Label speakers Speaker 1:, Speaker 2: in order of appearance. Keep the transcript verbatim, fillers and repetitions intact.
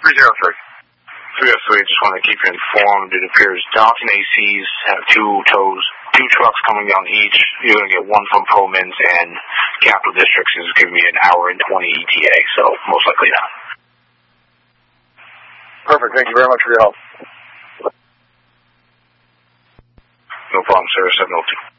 Speaker 1: three zero three.
Speaker 2: three oh three, just want to keep you informed. It appears Darlington A Cs have two tows, two trucks coming down each. You're going to get one from Promins, and Capital Districts is giving me an hour and twenty E T A, so most likely not.
Speaker 1: Perfect. Thank you very much for your help.
Speaker 2: No problem, sir. seven oh two.